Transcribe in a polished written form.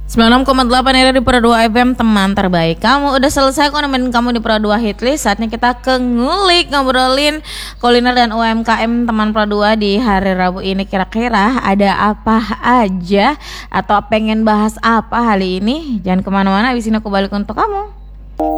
96,8 era di Pro 2 FM, teman terbaik kamu. Udah selesai kok nemenin kamu di Pro 2 Hitlist. Saatnya kita ke ngulik, ngobrolin kuliner dan UMKM teman Pro 2 di hari Rabu ini. Kira-kira ada apa aja atau pengen bahas apa hari ini? Jangan kemana-mana, abis ini aku balik untuk kamu.